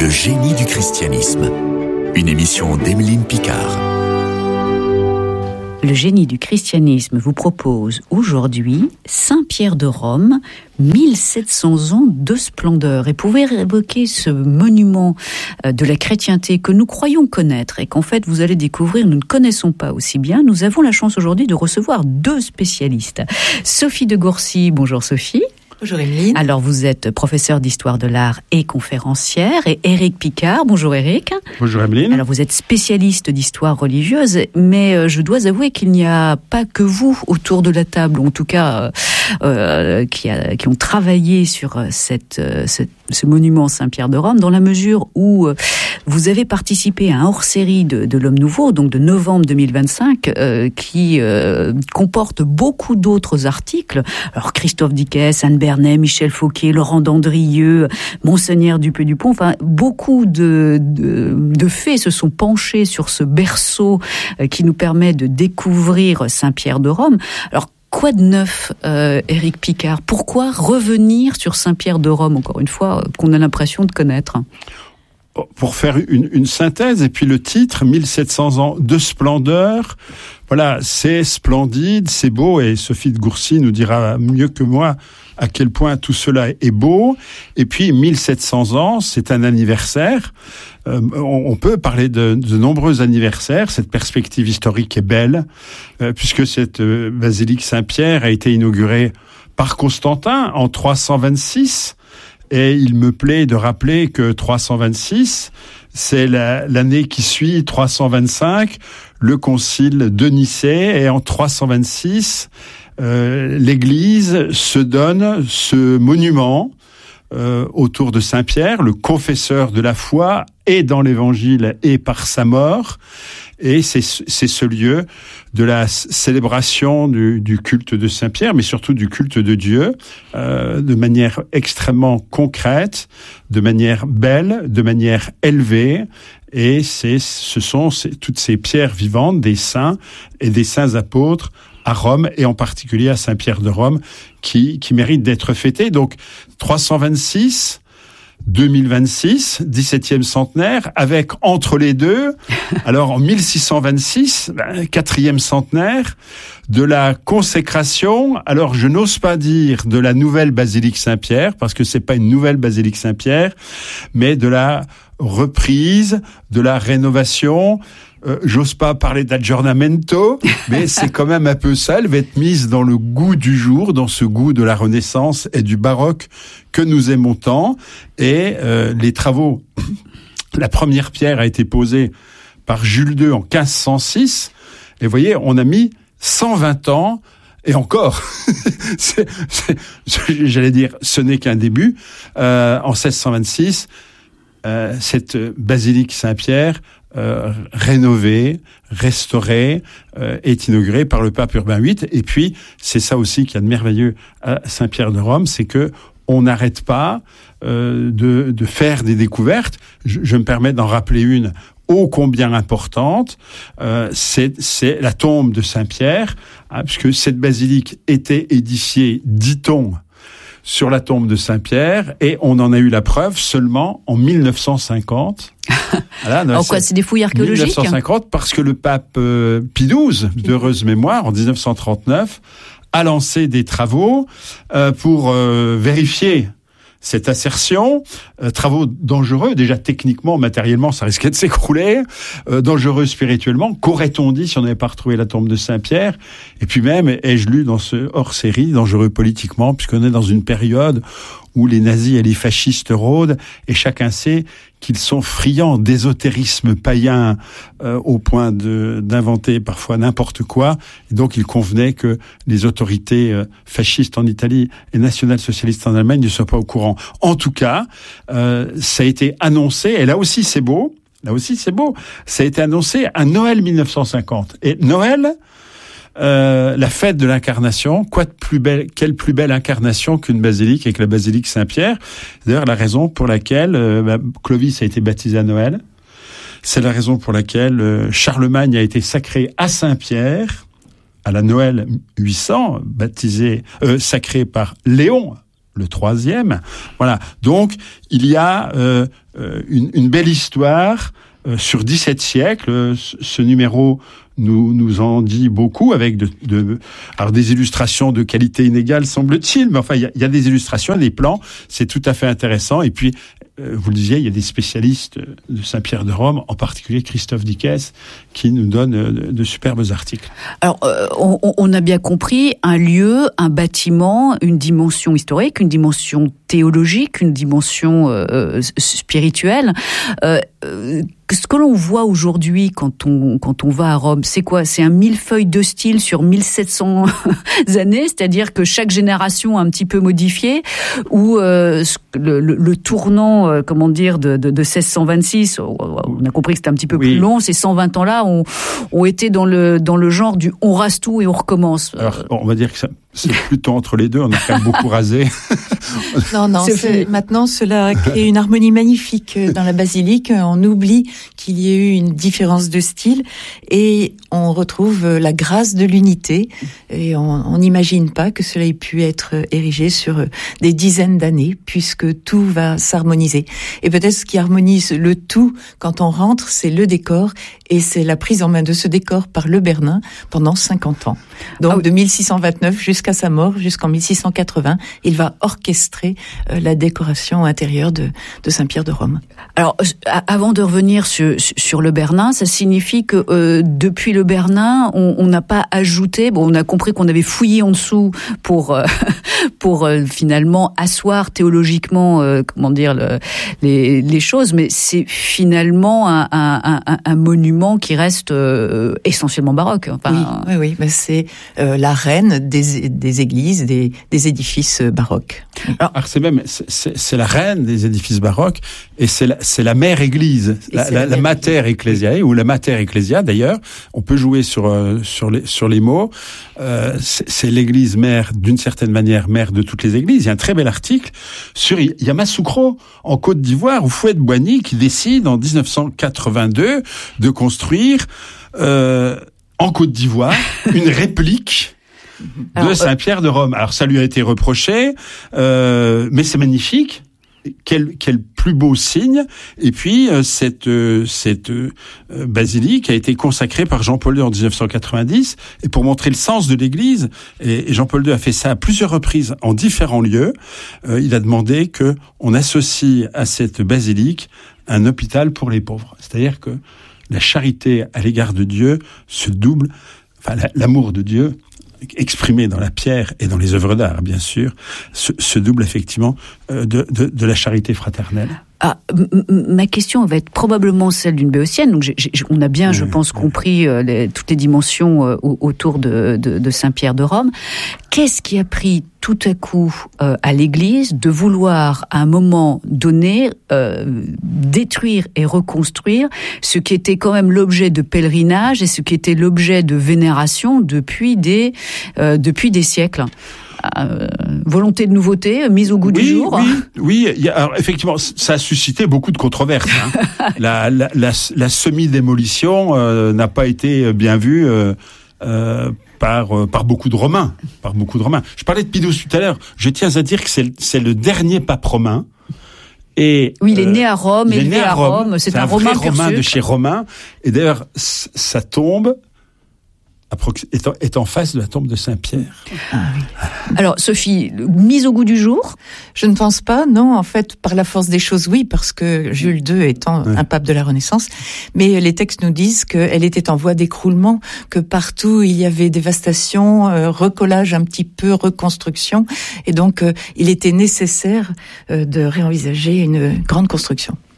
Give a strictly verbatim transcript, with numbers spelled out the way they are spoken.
Le génie du christianisme. Une émission d'Emeline Picard. Le génie du christianisme vous propose aujourd'hui Saint-Pierre de Rome, mille sept cents ans de splendeur. Et pour évoquer ce monument de la chrétienté que nous croyons connaître et qu'en fait vous allez découvrir, nous ne connaissons pas aussi bien, nous avons la chance aujourd'hui de recevoir deux spécialistes. Sophie de Gourcy, bonjour Sophie. Bonjour Emeline. Alors vous êtes professeure d'histoire de l'art et conférencière, et Éric Picard. Bonjour Éric. Bonjour Emeline. Alors vous êtes spécialiste d'histoire religieuse, mais je dois avouer qu'il n'y a pas que vous autour de la table, ou en tout cas euh, qui, a, qui ont travaillé sur cette, cette, ce monument Saint-Pierre de Rome, dans la mesure où vous avez participé à un hors-série de, de l'Homme Nouveau, donc de novembre deux mille vingt-cinq, euh, qui euh, comporte beaucoup d'autres articles. Alors Christophe Dickès, Anne Bernet, Michel Fauquier, Laurent Dandrieux, Monseigneur Dupé-Dupont, enfin beaucoup de, de, de faits se sont penchés sur ce berceau euh, qui nous permet de découvrir Saint-Pierre de Rome. Alors quoi de neuf, euh, Éric Picard ? Pourquoi revenir sur Saint-Pierre de Rome, encore une fois, euh, qu'on a l'impression de connaître ? Pour faire une, une synthèse, et puis le titre, mille sept cents ans de splendeur, voilà, c'est splendide, c'est beau, et Sophie de Gourcy nous dira mieux que moi à quel point tout cela est beau. Et puis mille sept cents ans, c'est un anniversaire. Euh, on, on peut parler de, de nombreux anniversaires. Cette perspective historique est belle, euh, puisque cette euh, basilique Saint-Pierre a été inaugurée par Constantin en trois cent vingt-six. Et il me plaît de rappeler que trois cent vingt-six, c'est la, l'année qui suit trois cent vingt-cinq, le concile de Nicée. Et en trois cent vingt-six, euh, l'Église se donne ce monument euh, autour de Saint-Pierre, le confesseur de la foi, et dans l'Évangile et par sa mort. Et c'est, c'est ce lieu de la célébration du, du culte de Saint-Pierre, mais surtout du culte de Dieu, euh, de manière extrêmement concrète, de manière belle, de manière élevée. Et c'est, ce sont ces, toutes ces pierres vivantes des saints et des saints apôtres à Rome, et en particulier à Saint-Pierre de Rome, qui, qui méritent d'être fêtés. Donc, trois cent vingt-six... deux mille vingt-six, dix-septième centenaire, avec entre les deux, alors en mille six cent vingt-six, ben, quatrième centenaire, de la consécration, alors je n'ose pas dire de la nouvelle basilique Saint-Pierre, parce que c'est pas une nouvelle basilique Saint-Pierre, mais de la reprise, de la rénovation. Euh, j'ose pas parler d'aggiornamento, mais c'est quand même un peu ça. Elle va être mise dans le goût du jour, dans ce goût de la Renaissance et du baroque que nous aimons tant. Et euh, les travaux, la première pierre a été posée par Jules deux en quinze cent six. Et vous voyez, on a mis cent vingt ans. Et encore, c'est, c'est, j'allais dire, ce n'est qu'un début. Euh, en seize cent vingt-six, euh, cette basilique Saint-Pierre, Euh, rénové, restauré, euh, est inauguré par le pape Urbain huit. Et puis, c'est ça aussi qu'il y a de merveilleux à Saint-Pierre de Rome, c'est que on n'arrête pas euh, de, de faire des découvertes. Je, je me permets d'en rappeler une ô combien importante. Euh, c'est, c'est la tombe de Saint-Pierre, hein, puisque cette basilique était édifiée, dit-on, sur la tombe de Saint-Pierre, et on en a eu la preuve seulement en mille neuf cent cinquante. Voilà, Alors quoi, c'est des fouilles archéologiques ? mille neuf cent cinquante, parce que le pape euh, Pie douze, d'heureuse mémoire, en dix-neuf cent trente-neuf, a lancé des travaux euh, pour euh, vérifier cette assertion, euh, travaux dangereux, déjà techniquement, matériellement, ça risquait de s'écrouler, euh, dangereux spirituellement. Qu'aurait-on dit si on n'avait pas retrouvé la tombe de Saint-Pierre ? Et puis même, ai-je lu dans ce hors-série, dangereux politiquement, puisqu'on est dans une période où les nazis et les fascistes rôdent, et chacun sait qu'ils sont friands d'ésotérisme païen euh, au point de, d'inventer parfois n'importe quoi. Et donc, il convenait que les autorités euh, fascistes en Italie et national-socialistes en Allemagne ne soient pas au courant. En tout cas, euh, ça a été annoncé, et là aussi c'est beau, là aussi c'est beau, ça a été annoncé à Noël mille neuf cent cinquante. Et Noël, Euh, la fête de l'incarnation, quoi de plus belle, quelle plus belle incarnation qu'une basilique avec la basilique Saint-Pierre. C'est d'ailleurs la raison pour laquelle euh, bah, Clovis a été baptisé à Noël. C'est la raison pour laquelle euh, Charlemagne a été sacré à Saint-Pierre, à la Noël huit cents, baptisé, euh, sacré par Léon le troisième. Voilà. Donc, il y a euh, une, une belle histoire euh, sur dix-sept siècles. Ce numéro nous nous en dit beaucoup, avec de, de alors des illustrations de qualité inégale, semble-t-il, mais enfin, il y a, il y a des illustrations, des plans, c'est tout à fait intéressant. Et puis, euh, vous le disiez, il y a des spécialistes de Saint-Pierre de Rome, en particulier Christophe Dickès, qui nous donne de, de superbes articles. Alors, euh, on, on a bien compris un lieu, un bâtiment, une dimension historique, une dimension théologique, une dimension euh, spirituelle. Euh, euh, ce que l'on voit aujourd'hui quand on quand on va à Rome, c'est quoi ? C'est un millefeuille de style sur mille sept cents années, c'est-à-dire que chaque génération a un petit peu modifié, ou euh, le, le, le tournant, euh, comment dire, de, de, de seize cent vingt-six, on a compris que c'était un petit peu oui. plus long. Ces cent vingt ans-là ont, ont été dans le dans le genre du on rase tout et on recommence. Alors, on va dire que ça, c'est plutôt entre les deux. On a quand même beaucoup rasé. Non, non. C'est c'est, maintenant, cela crée une harmonie magnifique dans la basilique. On oublie qu'il y ait eu une différence de style et on retrouve la grâce de l'unité. Et on n'imagine pas que cela ait pu être érigé sur des dizaines d'années, puisque tout va s'harmoniser. Et peut-être ce qui harmonise le tout quand on rentre, c'est le décor, et c'est la prise en main de ce décor par Le Bernin pendant cinquante ans. Donc ah oui. de mille six cent vingt-neuf jusqu'à sa mort, jusqu'en mille six cent quatre-vingts, il va orchestrer euh, la décoration intérieure de, de Saint-Pierre de Rome. Alors, avant de revenir sur, sur Le Bernin, ça signifie que euh, depuis Le Bernin, on n'a pas ajouté, bon, on a compris qu'on avait fouillé en dessous pour euh, pour euh, finalement asseoir théologiquement, euh, comment dire, le, les, les choses, mais c'est finalement un, un, un, un monument qui reste euh, essentiellement baroque. Enfin, oui, oui, oui, mais c'est euh, la reine des, des églises, des, des édifices baroques. Alors, Alors c'est même c'est, c'est la reine des édifices baroques, et c'est la, c'est la mère église, la, la, la, la mater ecclesiae, ou la mater ecclesia d'ailleurs. On peut jouer sur euh, sur les sur les mots. Euh, c'est, c'est l'église mère, d'une certaine manière, mère de toutes les églises. Il y a un très bel article sur Yamoussoukro, en Côte d'Ivoire, où Fouet-de-Boigny, qui décide en dix-neuf cent quatre-vingt-deux de construire euh, en Côte d'Ivoire une réplique de Alors, Saint-Pierre de Rome. Alors ça lui a été reproché, euh, mais c'est magnifique. Quel, quel plus beau signe. Et puis euh, cette euh, cette euh, basilique a été consacrée par Jean-Paul deux en dix-neuf cent quatre-vingt-dix, et pour montrer le sens de l'Église, et, et Jean-Paul deux a fait ça à plusieurs reprises en différents lieux, euh, il a demandé que on associe à cette basilique un hôpital pour les pauvres. C'est-à-dire que la charité à l'égard de Dieu se double, enfin la, l'amour de Dieu exprimé dans la pierre et dans les œuvres d'art, bien sûr, se, se double effectivement euh, de, de, de la charité fraternelle. Ah, m- m- ma question va être probablement celle d'une béotienne. Donc, j'ai, j'ai, on a bien, oui, je pense, oui. compris euh, les, toutes les dimensions euh, autour de, de, de Saint-Pierre de Rome. Qu'est-ce qui a pris tout à coup euh, à l'Église de vouloir, à un moment donné, euh, détruire et reconstruire ce qui était quand même l'objet de pèlerinage et ce qui était l'objet de vénération depuis des euh, depuis des siècles? Euh, volonté de nouveauté, mise au goût oui, du jour. Oui, oui. Il y a, alors, effectivement, ça a suscité beaucoup de controverses. Hein. la, la, la, la semi-démolition euh, n'a pas été bien vue euh, euh, par euh, par beaucoup de Romains, par beaucoup de Romains. Je parlais de Pie douze tout à l'heure. Je tiens à dire que c'est, c'est le dernier pape romain. Et, oui, il est né à Rome, il est né à Rome. Rome. C'est, c'est un, un Romain vrai Romain de chez Romain. Et d'ailleurs, sa tombe est en, est en face de la tombe de Saint-Pierre. Ah, oui. Alors, Sophie, mise au goût du jour? Je ne pense pas, non. En fait, par la force des choses, oui, parce que Jules deux étant ouais. un pape de la Renaissance, mais les textes nous disent qu'elle était en voie d'écroulement, que partout il y avait dévastation, euh, recollage un petit peu, reconstruction, et donc euh, il était nécessaire euh, de réenvisager une grande construction.